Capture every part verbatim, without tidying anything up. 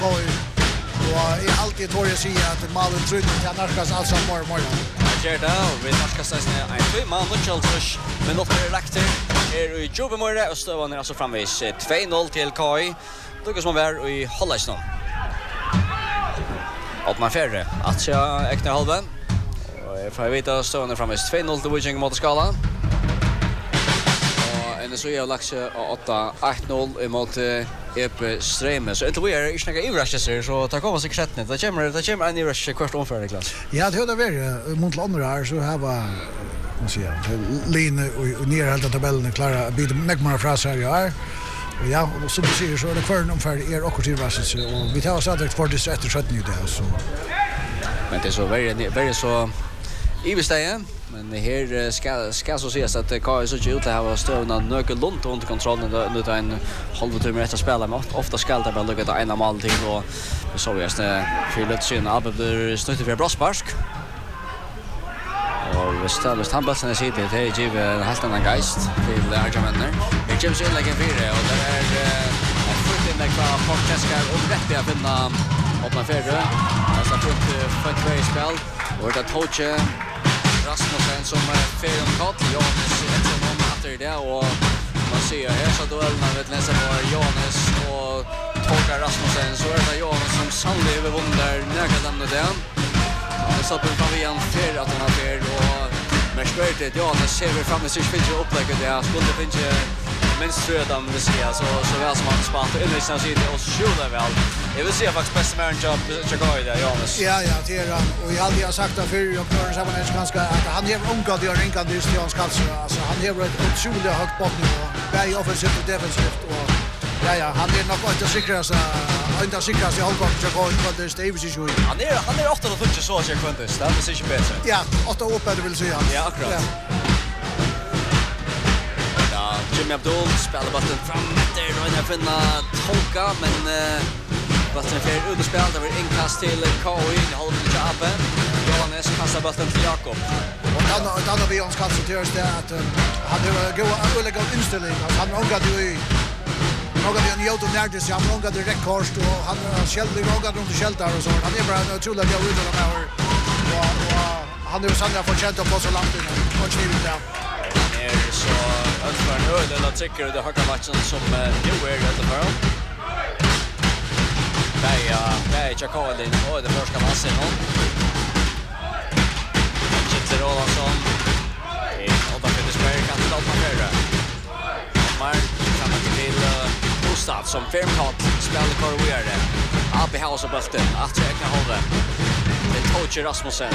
Och jag alltid tror jag säger att Malin tror inte att närkas alls av morgon morgon. Jag gör det och vi närkas oss ner en två man och Chelsea men något är lagt till är i Jobemore och stövande alltså framvis två noll till K I. Då som var i Hollandsson. Att man färre att jag äkta halven. Och för jag vet att stövande framvis två noll till Wiking mot skalan. Och en så jag lagt åtta ett noll emot Epe Streme. Så inte vi är inte några överraskningar så ta komma sig sätt. Det kommer det kommer en överraskning kort omförande klass. Ja, det hade varit mot andra här så här var vad säger jag? Line och ner hela tabellen klara bit näckmar fras här ja. Och ja, och som du säger så är det kvar omför er och till raset och vi tar oss att för det sätter sjutton nu där så. Men det är så väldigt väldigt så Ivestein, men här ska ska så ses att K I så ut att ha stövna nökel långt under kontrollen nu tar en halv timme efter spela men ofta skall det bara lucka ta en mål till och så vi är för lätt syn av det snuttet för Brosparsk. Och vi ställer oss handbollen i sitt det är ju helt annan geist till Arjamander. Det kommer in lägga fyra och det är ett fullt inlägg från Francesca och rätt att vinna öppna fyra. Alltså fullt fullt två spel och det touche Rasmussen som fer om kott, Jonas Edson om efter det och man ser här så då är man vet nästan var Jonas och Torka Rasmussen så är det Jonas som sannolikt över vunder nära lämna den. Det så på Fabian fer att han har fer och med skärtet Jonas ser vi fram sig finns ju upplägget där skulle finns men strödam det ser så så väl som han spelar in i sin sida och skjuter väl. Jag vill se faktiskt bästa man jobb Chicago där Jonas. Ja ja, det är han och jag hade sagt att för jag klarar samman är ganska att han har omgått gör en kan det Stian Skalser alltså han har ett otroligt högt botten och bäj offensivt och defensivt och ja ja, han är nog inte säker så inte säker så han kommer att gå på det Stevens ju. Han är han är åtta och fungerar så jag kan inte. Det är sig bättre. Ja, åtta upp det vill säga. Ja, akkurat. Jimmy Abdul spelar bollen fram där och när finna Tolka men bollen för ut och spelar över inkast till K I i halva chappen. Johannes kastar bollen till Jakob. Och då då då vi ons kastar till det att han har gå överlägga inställning. Han har gått i några vi har gjort där det jag har gått direkt kort och han har själv gått runt i shelter och så. Han är bara otroligt bra ut de här och han är ju sannligen förtjänt att få så långt in och skriva där. Är så önskar nu den tycker det har matchen som nu är det för. Nej, ja, nej, jag kallar det och det första matchen nu. Sitter Rolandsson. Och då finns det kan det allt man gör. Men kan man till Gustav som femkant spelar korrigerade. Abbe House och Buffton att checka hålla. Det touchar Rasmussen.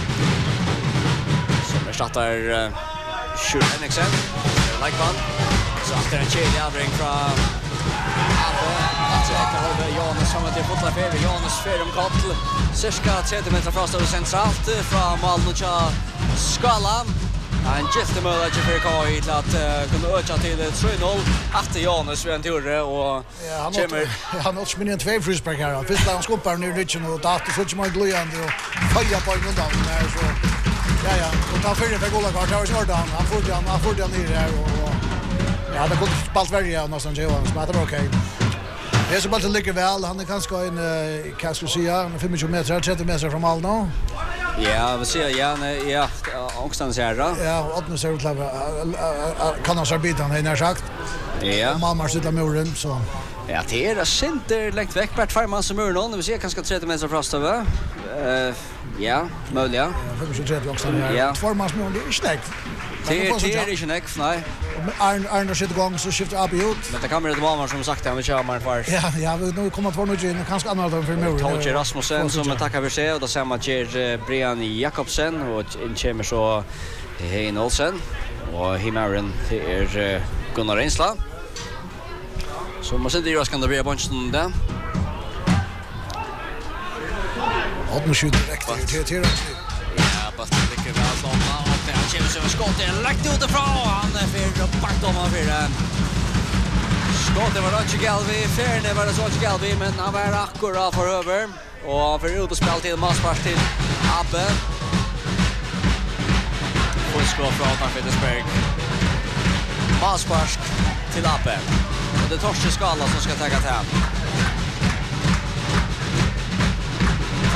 Som ersätter Sure Henriksen. Like one. Så efter en kedja avring från Abbe. Att checka hålla Jonas som att det fotlar för Jonas för om kall. Cirka trettio meter från stad centralt från Malmö Skala. En jättemöjlighet för K I till att kunna öka till tre noll efter Jonas vid en tur och kommer han har smitt en två frispark här. Först han skopar ner ditchen och där så mycket mer glöjande och höja på en undan där så ja ja och ta för det goda kort har snart han han får han han får den ner här och ja det går spalt värre någonstans Jonas men det är okej. Det är så bara det ligger väl han är kanske en kan ska säga fem meter trettio meter från Malmö. Ja, vi ser gärna ja Ångstans här då. Ja, och nu ser ut att kan han arbeta han har sagt. Ja. Mamma sitter med muren så. Ja, det är center längt väck vart fem man som muren. Vi ser kanske trettio meter fast över. Eh ja, möjligt ja. fem trettio också här. Ja. Två man som det är snägt. Det är inte näck, nej. Arn Arn sitter igång så skiftar upp ut. Men det kommer det var som sagt han vill köra man för. Ja, ja, vi nu kommer två nu in kanske andra då för muren. Touch Rasmussen som tackar för sig och då ser man Ger Brian Jakobsen och in kommer så Hein Olsen och Himaren är Gunnar Rensla. Så man ser det ju ska det bli bunchen där. Och nu skjuter direkt till till. Ja, fast det kan väl slå och det har chans att skott är lagt ut ifrån han är för bakt om han för den. Skottet var Roger Galvi, Ferne var det Roger Galvi men han var akkurat för över och för ut och spel till Maspark till Abbe. Och skott från Petersburg. Maspark till Abbe. Och det är Torsten Skala som ska ta till.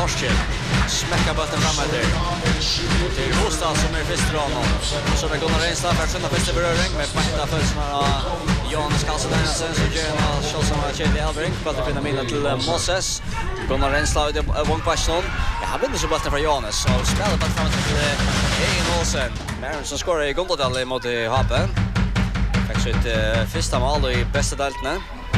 Torskild. Smäcka bollen framåt där. Till Hostad som är först drar honom. Och så är Gunnar Reinstad för att skynda första beröring med bästa födelserna av Johannes Kalsensen som gör en shot som har tjejt i Elvering. Bollen finner minna till Moses. Gunnar Reinstad i vångpassion. Ja, han vinner så bollen från Johannes och spelar bollen framåt till Egin Olsen. Maren som skorar i Gondodal mot Hapen. Fick så ett första mål i bästa deltene.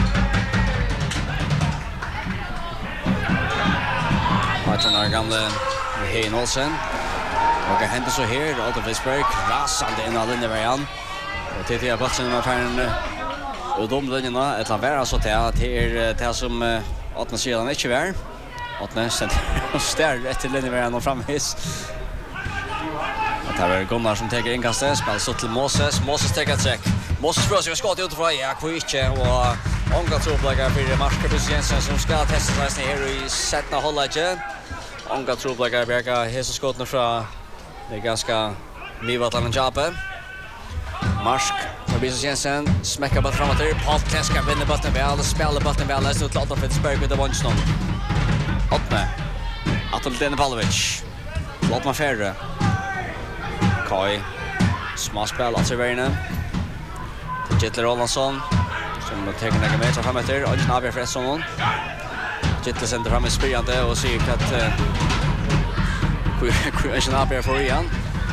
Matchen är gamla Egin Olsen. Och det händer så här, Otto Visberg rasande in all in i varian. Och till det platsen med färden och de linjerna, ett land vara så till att det är det som Otto sidan inte var. Otto sätter och stär rätt till linjen varian och framhis. Det är Gunnar som tar inkastet, spelar så till Moses. Moses tar ett träck. Moses får sig skott utifrån, ja, Kvitche och Onga Troblaga för Marcus Jensen som ska testa sig här i sättna hållet. Onga Troblaga bärga hesa skotten från det är ganska nyvattande jobbet. Marsk Marcus Jensen smäcker bollen framåt där. Paul Kleska vinner bollen väl, spelar bollen väl. Det står till Otto Fitzberg med Wonston. Åttne. Atom Denepalovic. Låt man färre. Kai. Småspel, alltså värna. Gittler Rolandsson som tar några meter fram efter. Och Navier Fresson. Gittler sänder fram i spyrande och ser att hur Navier får igen.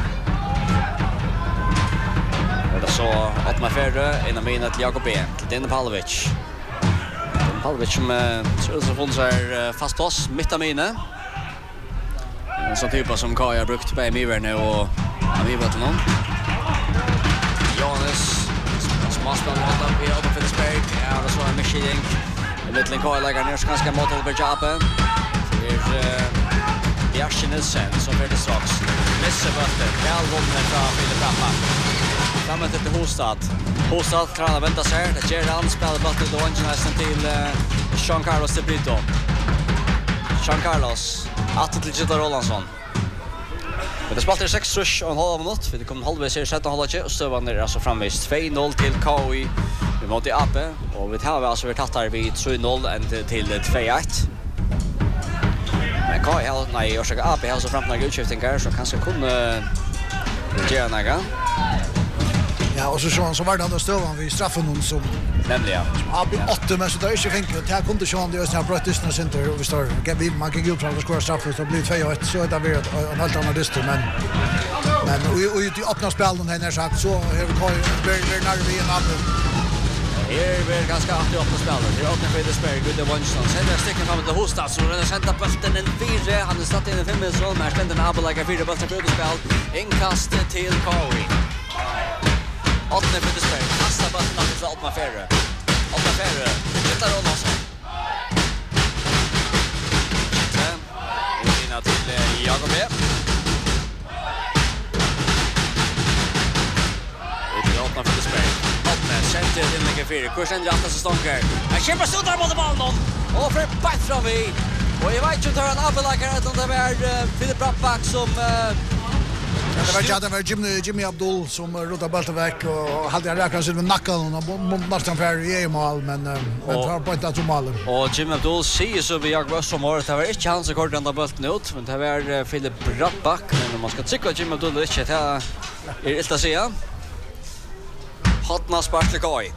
Och så att man färre innan minnet till Jakob B. Till Denne Pavlovic. Denne Pavlovic som ser ut som funnits här fast oss mitt av minnet. En sån typ som Kai har brukt på Emiverne och Amiva till någon. Johannes småspel mot dem i Otto Fitzberg. Ja, det så en Michidink. Littling Kai lägger ner så ganska mot på Japan. Det är Bjarke Nilsen som blir det strax. Missar bollen. Väl vunnen från Filip Rappa. Framåt till Hostad. Hostad tränar vänta sig. Det ger han spelar bollen då nästan till Jean Carlos de Brito. Jean Carlos att till Gitta Rolandsson. Men det spelar sex rush och en halv minut. Vi kommer halvvägs i sjätte halvlek och så var det alltså framvis två noll till K I. Vi mot i A P och vi har alltså varit tattar vid tre noll till två ett. Men K I har nej, jag ska A P har så framtagna utskiftningar så kanske kunde göra några. Ja, och så så så var det då stövan vi straffen någon som nämligen. A P åtta men så där är inte fint. Det kunde ju han det är bröttisna center och vi står. Vi man kan gå fram och skåra straff så blir två ett så det blir en helt annan dist men men och ut i öppna spelen här när sagt så har vi kvar väl när vi en app. Här blir ganska aktivt öppna spelen. Det är öppna för Fitzberg good the Wonston. Sen är sticken fram till Hostad så den sätter bollen en fyra. Han har satt in en fem meter roll men ständer Abel lägger fyra bollar för spel. Inkast till Koi. Otto Fitzberg kastar bollen till Altman Ferre. Altman Ferre. Gitta Rolandsson. Sen in till Jakob B. Det är Altman Fitzberg. Altman center till lägger fyra. Kurs ändrar att så stånker. Han kämpar så där mot bollen. Och för back fram vi. Och jag vet inte hur han avlägger att det var Filip Rappback som Ja, det var ju det var Jimmy Jimmy Abdul som rodade bollen väck och hade jag räknat sig med nacken och nästan för i mål men men tar på inte att mål. Och Jimmy Abdul säger så vi jag var som var det var inte han som kortade den bollen ut men det var Filip Rappback men man ska tycka Jimmy Abdul inte det är inte att säga. Hotna spark till Kai.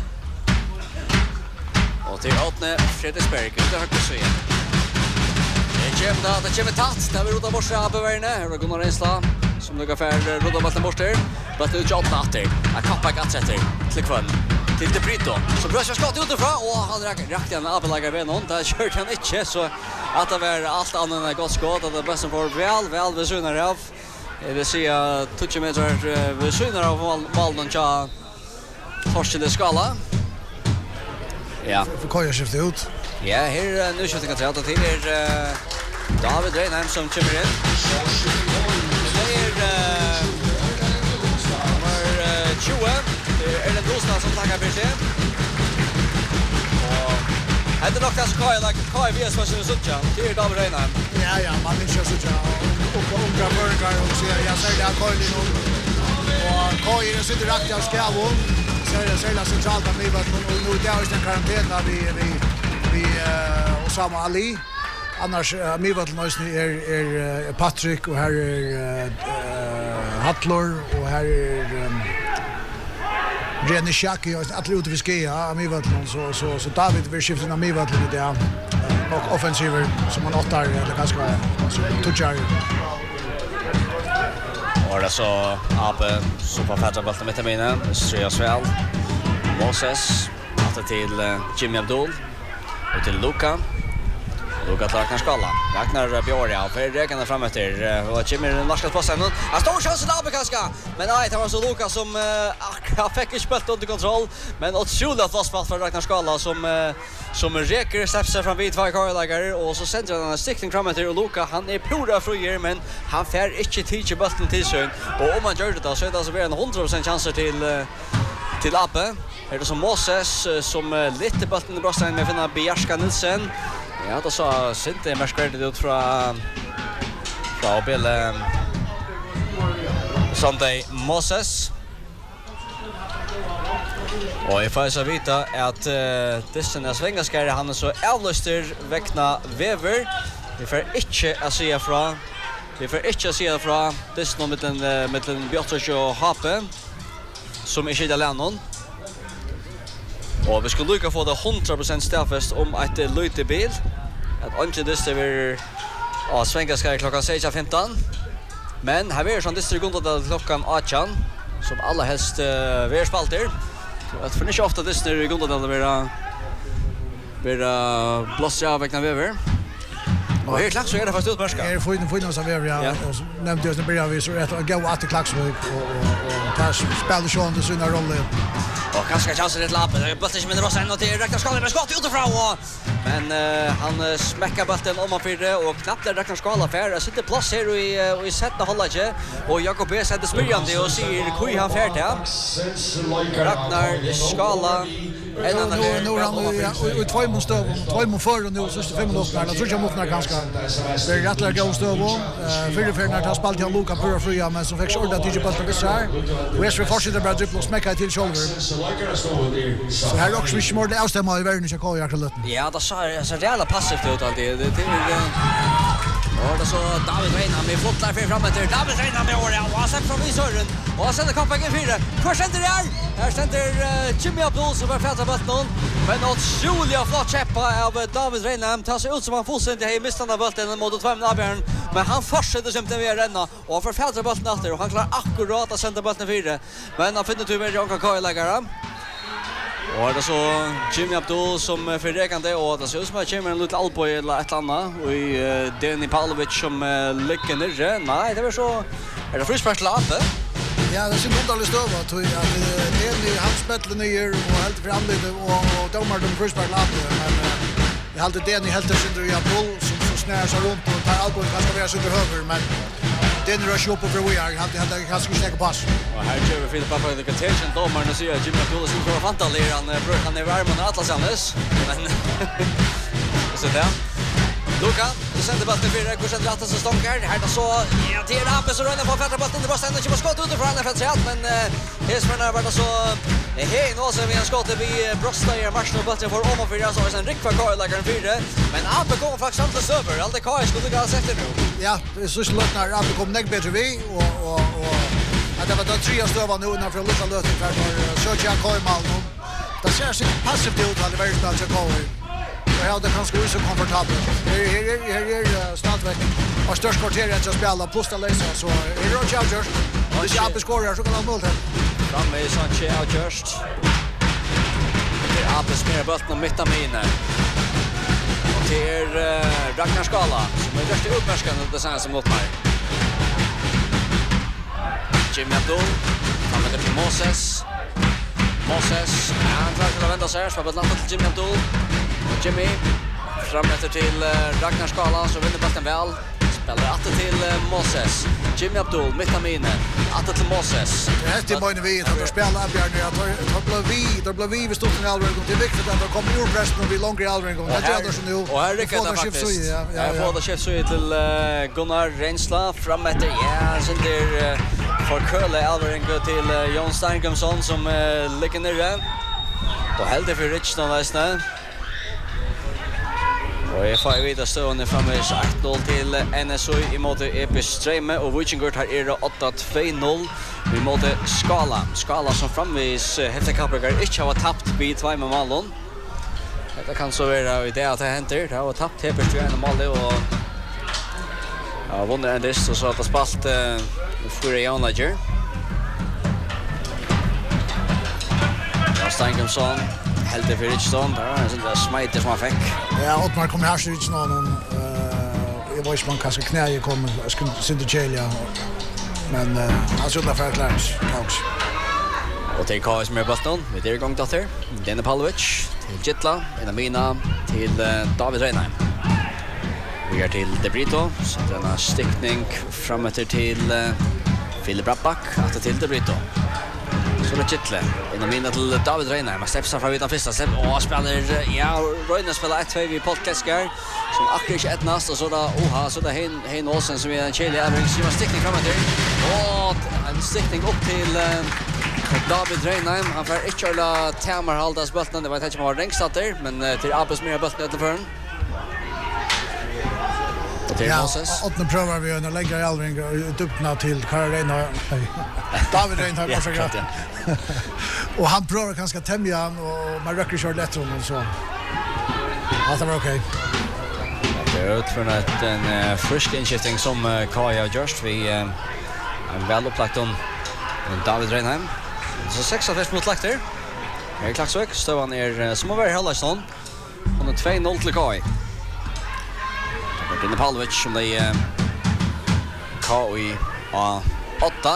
Och till Otne Fredriksberg det har du säga. Det kommer det kommer tatt där vi rodar bort av bevärne. Här går några inslag som det går för rodar bollen bort där. Bollen ut åt natter. Jag kappar gatt sätter till kväll. Till De Brito. Så bröstar skott utifrån och han räcker rakt igen av lägger ved någon. Där kör han inte så att det var allt annat än gott skott att det bästa för väl väl vi synar av. Det vill säga touch meter vi synar av bollen tja. Torsten skala. Ja. För Kaja skifta ut. Ja, här nu skiftar jag till är David Reinheim som kommer in. Det är nummer tjugo. Det är den Rosna som tackar för sig. Och hade nog kanske Kaja lag Kaja vi är så så så det är David Reinheim. Ja, ja, man vill köra så så och och Gabriel och så jag säger att Kaja nu och Kaja sitter rakt av skärvå. Så det säger centralt att vi var nu nu där är den karantän vi vi vi Osama Ali annars uh, Mivatel Noisen er, er uh, Patrick, og her er uh, Hatlor, og her er um, Rene Shaki, og alle ute ved Skia, Mivatel, så, så, så David vil skifte av Mivatel i det, uh, og offensiver som han åttar, eller ganske touchar. Och det så Abe som får färdra bollen mitt i minen. Ströja Sväl. Moses. Att till uh, Jimmy Abdul. Och till Luka. Luka tar Ragnar Skala. Ragnar Björja. För Ragnar fram efter. Och Jimmy den varskat på sig nu. En stor chans till Abe kanske. Men nej, det var så Luka som uh, fick inte spelet under kontroll. Men otroligt fastspalt för Ragnar Skala som uh, som räcker släpper fram vid två karlagar och så sänder han en stickning fram till och Luka han är pura fruger men han fär inte till bollen till sig och om man gör det då så är det alltså en hundra procent chanser till uh, till Abe. Är det som Moses uh, som uh, lite bollen i brösten med finna Bjarska Nilsen. Ja, då så synte Merskvärd ut från från Bill um, Sunday Moses. Och jag får så vita att uh, Dissen är svängaskare han är så avluster väckna Wever. Vi får inte att se från. Vi får inte att se från Dissen med den med den Björtros och Hape som är skida Lennon. Och vi ska lycka få det hundra procent stäffest om att det lyter bil. Att inte Dissen är ja, svängaskare klockan sex femton. Men här är sån Dissen går klockan åtta som alla helst uh, vi spalter. Att för inte ofta det är gott att det vara vara blåsa av vägna Wever. Och helt klart så är det fast utmärska. Är får inte får inte så Wever ja. Och nämnde jag när vi så rätt att gå att klaxvik och ta spela så under sina roller. Och kanske chansen ett lapp. Det är plötsligt med Rosen och till Ragnar Skala med skott utifrån och men uh, han smäcker bollen om man för och knappt där Ragnar Skala för sitter plats här i och i sätta hålla inte och Jakob B sätter smyrjande och säger hur han färt där. Ragnar Skala en annan nu nu han ut två mot stöv två mot för och nu sista fem minuter då tror jag mot när ganska det är rätt läge att stöv och för för när han spalt till Luka på fria men så fick ordet att inte bollen så här. Vi ska fortsätta bara dribbla smäcka till shoulder. Så här också vi smorde avstämma i världen i Chicago jag kan låta. Ja, det så så jävla passivt ut alltid. Det till och det så David Reina med flottar för framåt till David Reina med år och sen från visören och sen kommer in fyra. Kvar center där. Här center Jimmy Abdul som har fått bollen. Men åt Julia flott cheppa av David Reina tar sig ut som han fullständigt har missat bollen mot två Abern. Men han fortsätter som den vill renna och får fälta bollen åter och han klarar akkurat att sända bollen fyra. Men han finner tyvärr Jonka Kajlägare. Och det så Jimmy Abdul som förräkande och det ser ut som att Jimmy en liten albo eller ett annat och i Danny Pavlovic som lyckas nere. Nej, det var så är det frispark lappe. Ja, det ser ut att stöva tror jag att Danny han spelar ner och helt för anledning och domar de frispark lappe men jag hade Danny helt sönder i Abdul som så snär sig runt och tar albo ganska väl sönder höger men den rush upp för vi är hade hade ganska snägg pass. Och här kör vi Filip Pappa the contention domarna säger Jimmy Abdul som får fantaler han brukar han i värmen och Atlas Anders. Men så där. Luka, det sänder bollen för Rekurs och Atlas som stånkar. Här då så ja till Ape så rullar på färdra bollen det var ständer inte på skott utifrån han för sig men Hesman var det så hej nu så vi har skott vi brosta i matchen och bollen för om och för så sen Rick Karl lägger en fyra men Ape kommer faktiskt samt över allt det Kai skulle gå sätta nu. Ja, det är så slått när Ape kom näck bättre vi och och och att det var de tre stövar nu när för Luka löt för så jag Kai mal nu. Det ser sig passivt ut att det var spel till Kai. Jag hade kanske så komfortabelt. Här här här är stadväck. Och störst kvarteret att spela plus att läsa så är det Chargers. Det är Ape skorar så kan han mål här. Framme i Sanchez just. Det är Ape spelar bollen mitt av minen. Och det är uh, Ragnar Skala som är först uppmärksammad det sen som gått här. Jimmy Abdul framme till Moses. Moses han försöker att vända sig så bollen till Jimmy Abdul. Jimmy framåt till uh, Ragnar Skala så vinner bollen väl. Spelar att till uh, Moses. Jimmy Abdul mitt av minen. Att till Moses. Det är ju vi att spela Björn jag tar blir vi då blir vi vi står i Alvring det är viktigt att de kommer ur pressen och vi långt i Alvring och det är så nu. Och här rycker det faktiskt. Jag får det chef så till uh, Gunnar Rensla framåt ja sen där uh, för Curle Alvring till uh, Jon Steinkomsson som uh, ligger nere. Då helt det för Richton nästan. Och jag får vidare stående framme ett noll till N S O i mot Epis Streme och Vichingurt här är det åtta två noll i mot Skala. Skala som framvis Hefte Kapprekar inte har tappt vid två med Malon. Det kan så vara i det att det händer. Det har tappt Epis Streme mål och ja, vunnit en dist och så att det spalt uh, för Janager. Ja, Steinkumsson helt för Richardson där så det smiter som han fick. Ja, Ottmar kommer här så inte någon eh jag var ju man kanske knäje kommer jag skulle synda Chelia. Men uh, han skulle för klart också. Och det är Kais med Boston med det gång dotter. Denna Pavlovic till Gitla, en mina till uh, David Reinheim. Vi är till De Brito, så denna stickning framåt till uh, Philip Rappback, att till De Brito. Så det Gitla, en mina till David Reinheim. Steps från utan första step och spelar ja, Reinheim spelar ett två vid Podcaster som akkurat inte ett näst och så där oha så där Hein Hein Olsen som är en Chile Average som stickning framåt till. Och en stickning upp till uh, David Reinheim. Han får inte köra Tamar Haldas bulten. Det var inte var längst där, men uh, till Abes mer bulten utanför. Ja, åttna prövar vi att lägga i Alving och öppna till Karolina. David Reinheim var så gott. Och han prövar ganska tämjan och man röker kör lätt honom så. Allt var okej. Det är utförna en uh, frisk inskifting som uh, Kaja just vi uh, en väl upplagt om David Reinheim. Så sex av fest mot Lekter. Erik Klaxvik står han er uh, som över hela stan. Han är två noll till Kaj. Denna Pavlovic som det är K I A åtta.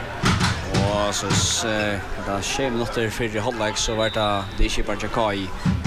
Och så uh, det är tjugo minuter för halvlek så vart det det skipar till Kaj